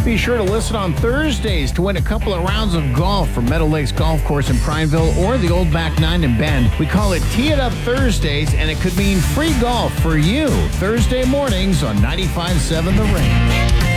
Be sure to listen on Thursdays to win a couple of rounds of golf from Meadow Lakes Golf Course in Prineville or the Old Back Nine in Bend. We call it Tee It Up Thursdays, and it could mean free golf for you Thursday mornings on 95.7 The Ring.